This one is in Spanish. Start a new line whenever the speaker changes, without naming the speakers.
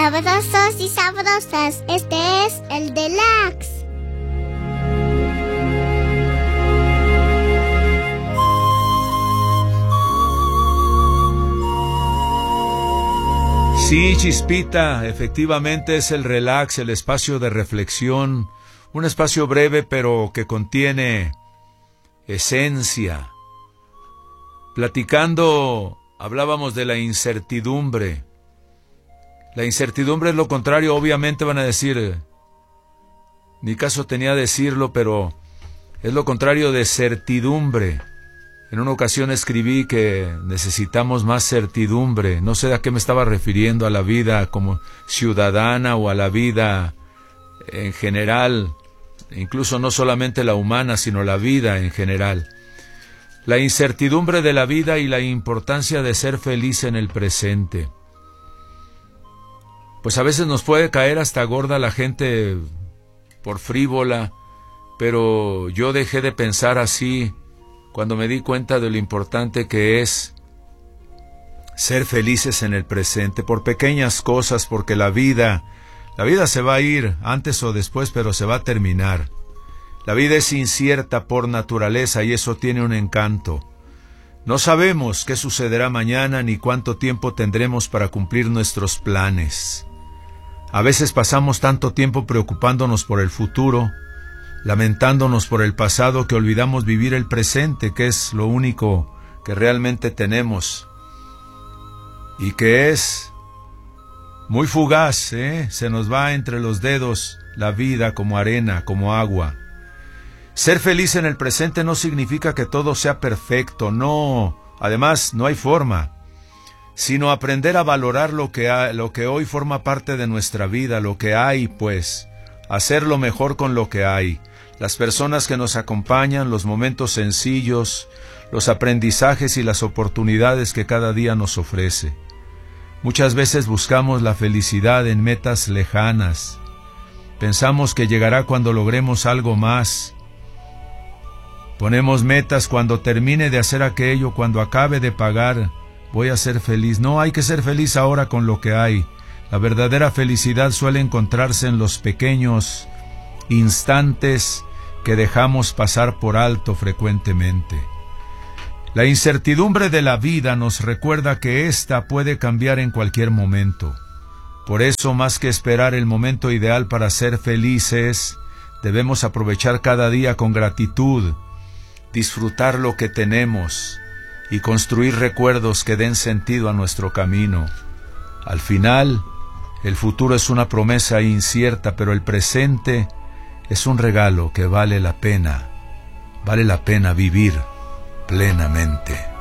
Sabrosos y sabrosas, este es el Deluxe.
Sí, Chispita, efectivamente es el Relax, el espacio de reflexión, un espacio breve pero que contiene esencia. Platicando, hablábamos de la incertidumbre. La incertidumbre es lo contrario, obviamente van a decir, ni caso tenía decirlo, pero es lo contrario de certidumbre. En una ocasión escribí que necesitamos más certidumbre. No sé a qué me estaba refiriendo, a la vida como ciudadana o a la vida en general, incluso no solamente la humana, sino la vida en general. La incertidumbre de la vida y la importancia de ser feliz en el presente. Pues a veces nos puede caer hasta gorda la gente por frívola, pero yo dejé de pensar así cuando me di cuenta de lo importante que es ser felices en el presente, por pequeñas cosas, porque la vida se va a ir antes o después, pero se va a terminar. La vida es incierta por naturaleza y eso tiene un encanto. No sabemos qué sucederá mañana ni cuánto tiempo tendremos para cumplir nuestros planes. A veces pasamos tanto tiempo preocupándonos por el futuro, lamentándonos por el pasado, que olvidamos vivir el presente, que es lo único que realmente tenemos y que es muy fugaz, se nos va entre los dedos la vida como arena, como agua. Ser feliz en el presente no significa que todo sea perfecto, no, además no hay forma, sino aprender a valorar lo que hoy forma parte de nuestra vida, lo que hay, pues, hacerlo mejor con lo que hay. Las personas que nos acompañan, los momentos sencillos, los aprendizajes y las oportunidades que cada día nos ofrece. Muchas veces buscamos la felicidad en metas lejanas. Pensamos que llegará cuando logremos algo más. Ponemos metas: cuando termine de hacer aquello, cuando acabe de pagar, voy a ser feliz. No, hay que ser feliz ahora con lo que hay. La verdadera felicidad suele encontrarse en los pequeños instantes que dejamos pasar por alto frecuentemente. La incertidumbre de la vida nos recuerda que ésta puede cambiar en cualquier momento. Por eso, más que esperar el momento ideal para ser felices, debemos aprovechar cada día con gratitud, disfrutar lo que tenemos y construir recuerdos que den sentido a nuestro camino. Al final, el futuro es una promesa incierta, pero el presente es un regalo que vale la pena vivir plenamente.